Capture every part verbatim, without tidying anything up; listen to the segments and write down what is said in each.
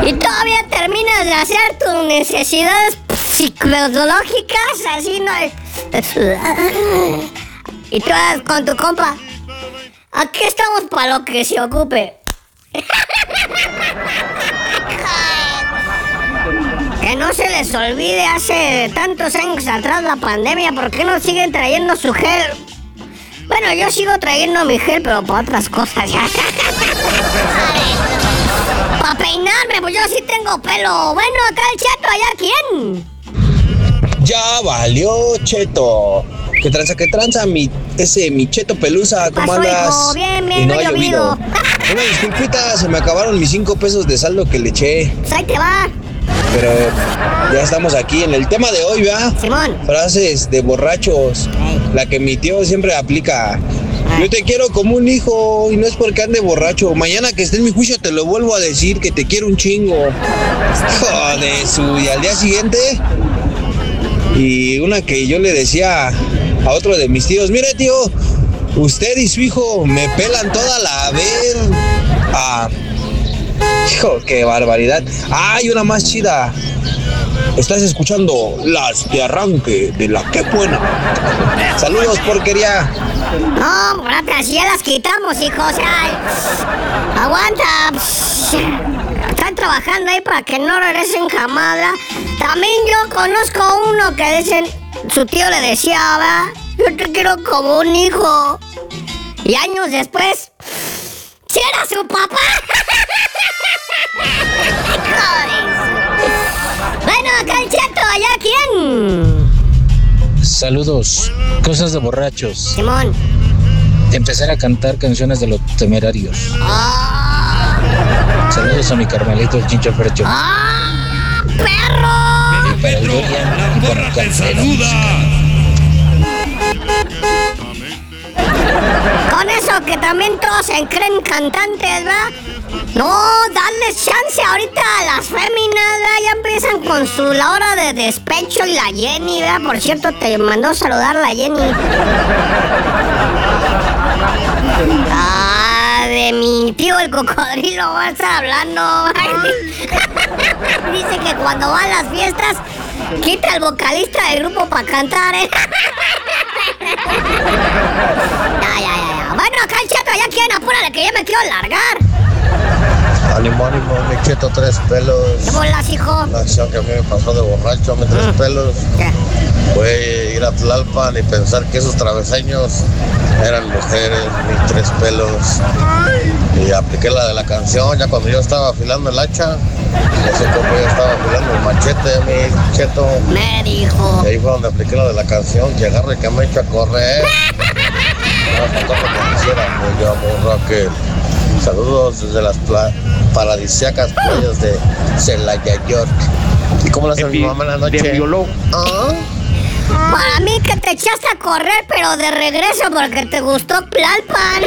Y todavía terminas de hacer tus necesidades psicológicas, así no. Y tú vas con tu compa. Aquí estamos para lo que se ocupe. Que no se les olvide hace tantos años atrás la pandemia, ¿por qué no siguen trayendo su gel? Bueno, yo sigo trayendo mi gel, pero para otras cosas ya. Para peinarme, pues yo sí tengo pelo. Bueno, acá el Cheto, ¿allá quién? Ya valió, Cheto. ¿Qué tranza, qué tranza, mi, ese, mi Cheto Pelusa? ¿Cómo Pasó, andas? hijo, bien, bien, Y no no ha ha llovido. llovido. Una disculpita, se me acabaron mis cinco pesos de saldo que le eché. Pues ahí te va. Pero ya estamos aquí en el tema de hoy, ¿verdad? Simón. Frases de borrachos. La que mi tío siempre aplica. Yo te quiero como un hijo y no es porque ande borracho. Mañana que esté en mi juicio te lo vuelvo a decir que te quiero un chingo. Joder, su. Y al día siguiente. Y una que yo le decía a otro de mis tíos, mire tío, usted y su hijo me pelan toda la vez. Ah, hijo, qué barbaridad. Ah, y una más chida. Estás escuchando las de arranque de la que buena. Saludos, porquería. No, brate, así ya las quitamos, hijo. O sea, aguanta. Están trabajando ahí para que no regresen jamás, ¿verdad? También yo conozco uno que dicen, su tío le decía, ¿verdad? Yo te quiero como un hijo. Y años después, ¡sí era su papá! Bueno, acá el Cheto, ¿allá quién? Saludos, cosas de borrachos. Simón. Empezar a cantar canciones de los Temerarios. ¡Ah! Saludos a mi carnalito, el Chincho Frecho. ¡Ah! ¡Perro! Y para el Dorian y para el Cancelo. Con eso que también todos se creen cantantes, ¿verdad? No, darles chance ahorita a las féminas, ¿verdad? Ya empiezan con su la hora de despecho y la Jenny, ¿verdad? Por cierto, te mandó saludar la Jenny. Ah, de mi tío el cocodrilo va a estar hablando. Dice que cuando va a las fiestas quita el vocalista del grupo para cantar, ¿eh? Ya, ya, ya, ya. Bueno, acá el Cheto, ya quieren, apúrale que ya me quiero largar. Ánimo, ánimo, mi Cheto Tres Pelos. ¿Qué bolas, hijo? La acción que a mí me pasó de borracho, mi Tres Pelos. ¿Qué? Fue ir a Tlalpan y pensar que esos travesaños eran mujeres, mi Tres Pelos. Y apliqué la de la canción, ya cuando yo estaba afilando el hacha, así como yo estaba afilando el machete, mi Cheto. Me dijo. Y ahí fue donde apliqué la de la canción, que agarre y que me echo a correr. No me faltó que me hiciera, me llamo Raquel. Saludos desde las pla- paradisíacas playas de Celaya, York. ¿Y cómo las hace mi mamá en la noche? ¿Ah? Para mí que te echaste a correr, pero de regreso porque te gustó Tlalpan.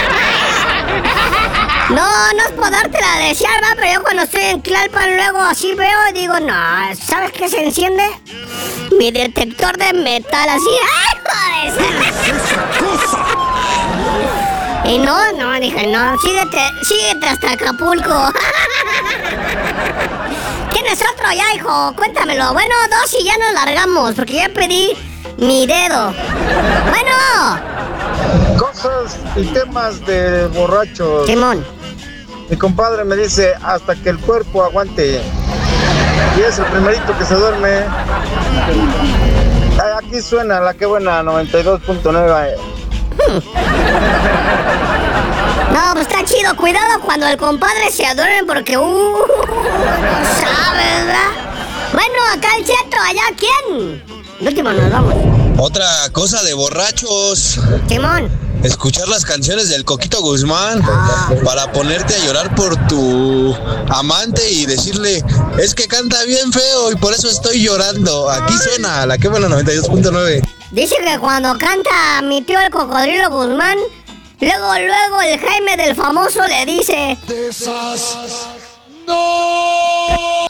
No, no es por darte la desear, ¿va? Pero yo cuando estoy en Tlalpan luego así veo y digo, no, ¿sabes qué se enciende? Mi detector de metal, así. ¡Ay, joder! Y no, no, dije, no, síguete, síguete hasta Acapulco. ¿Tienes otro ya, hijo? Cuéntamelo. Bueno, dos y ya nos largamos, porque ya pedí mi dedo. Bueno. Cosas y temas de borrachos. Simón. Mi compadre me dice, hasta que el cuerpo aguante. Y es el primerito que se duerme. Aquí suena la que buena noventa y dos punto nueve. No, pues está chido. Cuidado cuando el compadre se duerme porque, uh, no sabes, ¿verdad? Bueno, acá el Cheto, allá, ¿quién? El último nos vamos. Otra cosa de borrachos. Simón. Escuchar las canciones del Coquito Guzmán Ah. para ponerte a llorar por tu amante y decirle, es que canta bien feo y por eso estoy llorando. Aquí suena la que buena noventa y dos punto nueve. Dice que cuando canta mi tío el Cocodrilo Guzmán, luego, luego el Jaime del Famoso le dice... De esas... ¡No!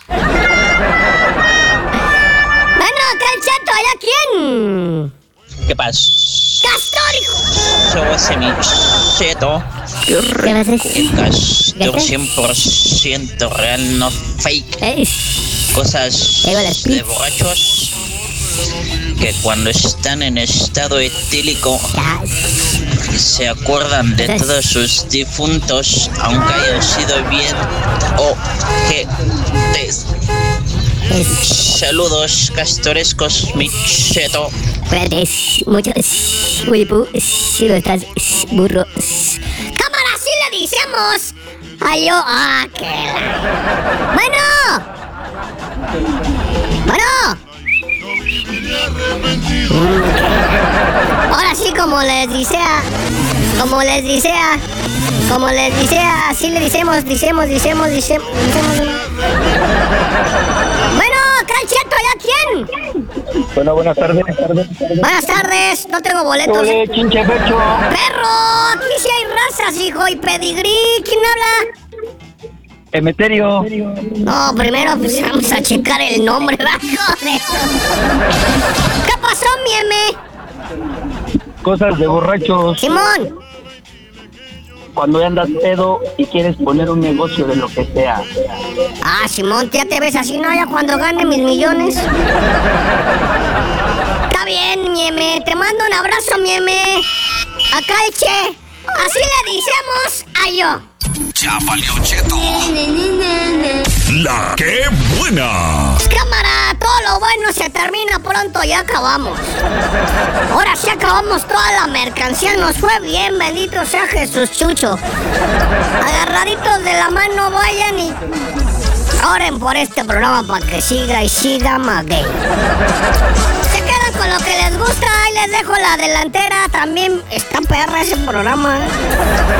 Bueno, acá el Cheto, ¿allá quién? ¿Qué pasa? ¡Castor, hijo! Sos mi cheto. ¿Qué vas a decir? Castor cien por ciento real, no fake. Eh, Cosas Tengo las de pizzas. borrachos que cuando están en estado etílico ya, se acuerdan de todos sus difuntos, aunque hayan sido bien o que des. es, Saludos castorescos, mi cheto. espérate, es mucho, es, Wilipú, si lo estás, es burro. es. ¡Cámara, sí le decimos! ¡Ay, yo! ¡Ah, qué la... ¡Bueno! ¡Bueno! Mm, Ahora sí, como les decía, como les decía, como les decía, así le decimos, decimos, decimos, decimos, decimos. Bueno, Calcheto, ¿ya quién? Bueno, buenas tardes. Buenas tardes, no tengo boletos. Ole, chinche pecho. ¡Perro! Aquí sí hay razas, hijo, y pedigrí. ¿Quién habla? Emeterio. No, primero pues vamos a checar el nombre, va, joder. ¿Qué pasó, mi M? Cosas de borrachos. Simón. Cuando andas pedo y quieres poner un negocio de lo que sea. Ah, Simón, ya te ves así, ¿no? Ya cuando gane mis millones. Está bien, mi M. Te mando un abrazo, mi M. Acá el Che. Así le decimos a yo. Ya valió cheto. La que buena. Cámara, todo lo bueno se termina pronto y acabamos. Ahora sí acabamos toda la mercancía, nos fue bien, bendito sea Jesús Chucho. Agarraditos de la mano vayan y oren por este programa para que siga y siga maguey. Se quedan con lo que les gusta, ahí les dejo la delantera, también está perra ese programa.